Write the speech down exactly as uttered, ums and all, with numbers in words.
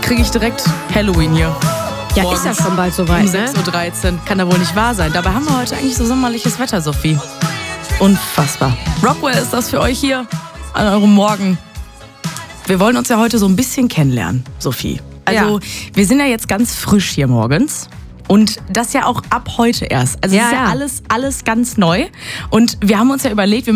kriege ich direkt Halloween hier. Ja, Morgens ist ja schon bald soweit, um ne? sechs Uhr dreizehn. Kann da wohl nicht wahr sein. Dabei haben wir heute eigentlich so sommerliches Wetter, Sophie. Unfassbar. Rockwell ist das für euch hier an eurem Morgen. Wir wollen uns ja heute so ein bisschen kennenlernen, Sophie. Also, Ja. wir sind ja jetzt ganz frisch hier morgens. Und das ja auch ab heute erst. Also, es Ja, ist ja, ja. alles, alles ganz neu. Und wir haben uns ja überlegt, wir